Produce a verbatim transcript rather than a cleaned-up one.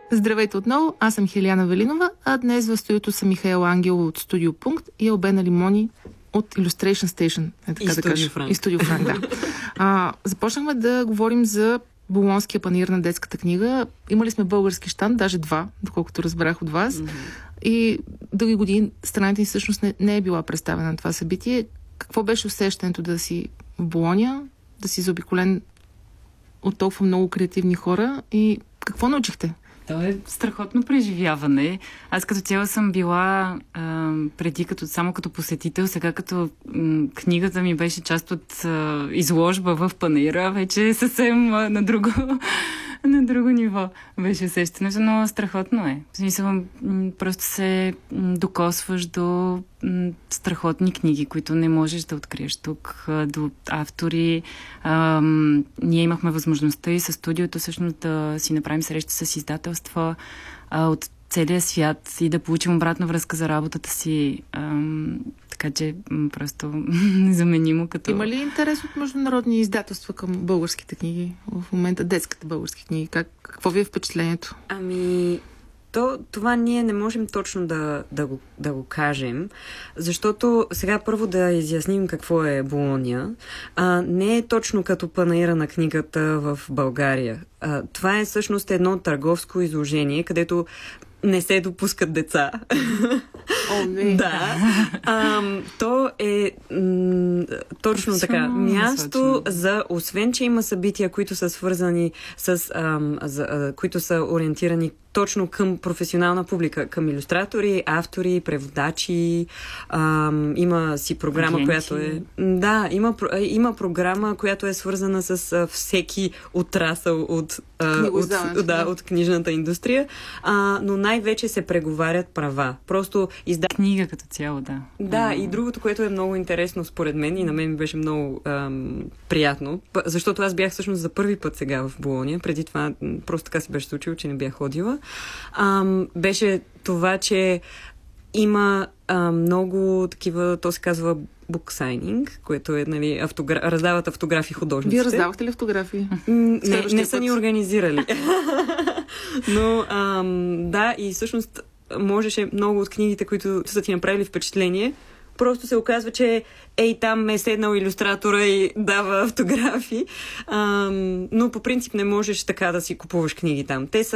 Здравейте отново, аз съм Хиляна Велинова, а днес в студиото са Михаел Ангел от Студио Пункт и Албена Лимони от Illustration Station. Е, така и да Студио Франк. И Студио Франк, да. А, започнахме да говорим за Болонския панаир на детската книга. Имали сме български щанд, даже два, доколкото разбрах от вас. Mm-hmm. И дълги години страната ни всъщност не, не е била представена на това събитие. Какво беше усещането да си в Болония, да си заобиколен от толкова много креативни хора и какво научихте? То е страхотно преживяване. Аз като цяло съм била а, преди като, само като посетител, сега като м, книгата ми беше част от а, изложба в панаира, вече съвсем а, на друго на друго ниво беше усещането, но страхотно е. В смисъл, м, просто се м, докосваш до м, страхотни книги, които не можеш да откриеш тук, а, до автори. А, м, ние имахме възможността и със студиото всъщност да си направим среща с издателства а, от целия свят и да получим обратна връзка за работата си. А, така че м, просто незаменимо като... Има ли интерес от международни издателства към българските книги в момента, детските български книги? Как, какво ви е впечатлението? Ами, то, това ние не можем точно да, да, го, да го кажем, защото сега първо да изясним какво е Болония. А, не е точно като панаира на книгата в България. А, това е всъщност едно търговско изложение, където не се допускат деца. О, не. Да. А, то е м, точно така. Място за, освен че има събития, които са свързани с, ам, за, а, които са ориентирани точно към професионална публика, към илюстратори, автори, преводачи. Ам, има си програма, агенти. която е... Да, има, има програма, която е свързана с а, всеки отрасъл от, а, от, да, от книжната индустрия, а, но най-вече се преговарят права. Просто изда... Книга като цяло, да. Да, mm. и другото, което е много интересно според мен и на мен ми беше много ам, приятно, защото аз бях всъщност за първи път сега в Болония, преди това просто така си беше случило, че не бях ходила, ам, беше това, че има а, много такива, то се казва буксайнинг, което е, нали, автогра... раздават автографи художниците. Вие раздавахте ли автографи? М- не, не са ни организирали. Но ам, да, и всъщност можеше много от книгите, които са ти направили впечатление, просто се оказва, че ей, там е седнал илюстратора и дава автографи. Ам, но по принцип не можеш така да си купуваш книги там. Те са